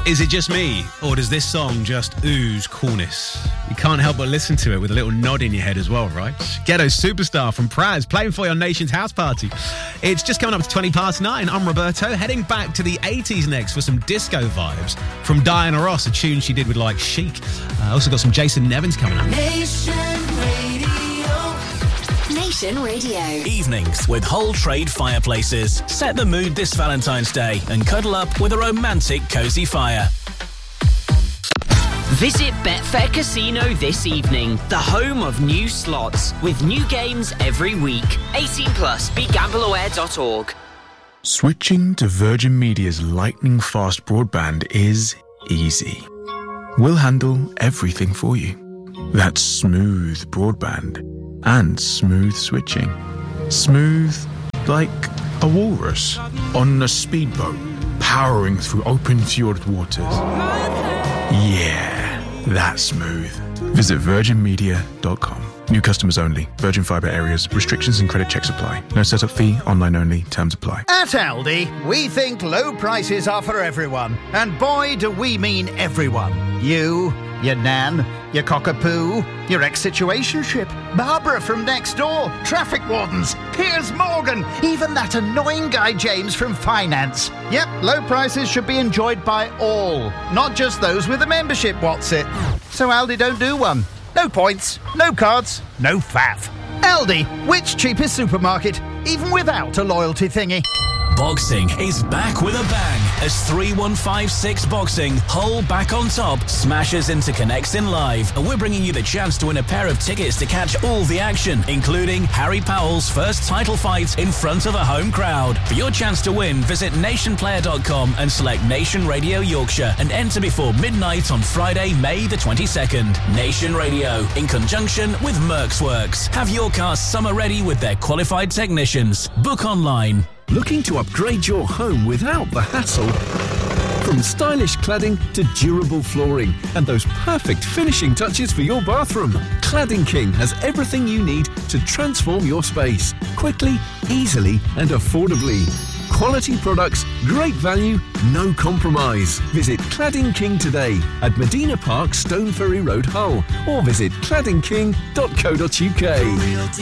Is it just me, or does this song just ooze coolness? You can't help but listen to it with a little nod in your head as well, right? Ghetto Superstar from Praz, playing for your nation's house party. It's just coming up to 9:20. I'm Roberto, heading back to the 80s next for some disco vibes from Diana Ross, a tune she did with, like, Chic. Also got some Jason Nevins coming up. Nation Radio. Nation Radio. Evenings with Whole Trade Fireplaces. Set the mood this Valentine's Day and cuddle up with a romantic cosy fire. Visit Betfair Casino this evening, the home of new slots, with new games every week. 18 plus, begambleaware.org. Switching to Virgin Media's lightning-fast broadband is easy. We'll handle everything for you. That's smooth broadband and smooth switching. Smooth like a walrus on a speedboat powering through open fjord waters. Yeah, that's smooth. Visit virginmedia.com. New customers only. Virgin Fibre areas. Restrictions and credit checks apply. No setup fee. Online only. Terms apply. At Aldi, we think low prices are for everyone. And boy, do we mean everyone. You, your nan, your cockapoo, your ex-situationship, Barbara from next door, traffic wardens, Piers Morgan, even that annoying guy James from finance. Yep, low prices should be enjoyed by all, not just those with a membership, what's it? So Aldi don't do one. No points, no cards, no faff. Aldi, which cheapest supermarket, even without a loyalty thingy? Boxing is back with a bang as 3156 Boxing, Hull back on top, smashes into Connects in Live. And we're bringing you the chance to win a pair of tickets to catch all the action, including Harry Powell's first title fight in front of a home crowd. For your chance to win, visit nationplayer.com and select Nation Radio Yorkshire and enter before midnight on Friday, May the 22nd. Nation Radio, in conjunction with Mercksworks. Have your car summer ready with their qualified technicians. Book online. Looking to upgrade your home without the hassle? From stylish cladding to durable flooring and those perfect finishing touches for your bathroom, Cladding King has everything you need to transform your space quickly, easily and affordably. Quality products, great value, no compromise. Visit Cladding King today at Medina Park, Stone Ferry Road, Hull, or visit claddingking.co.uk.